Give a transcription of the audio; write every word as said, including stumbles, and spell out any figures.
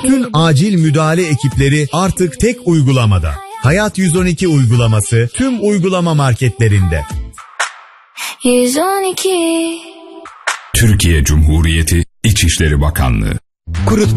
Bütün acil müdahale ekipleri artık tek uygulamada. Hayat yüz on iki uygulaması tüm uygulama marketlerinde. yüz on iki Türkiye Cumhuriyeti İçişleri Bakanlığı. Kurutma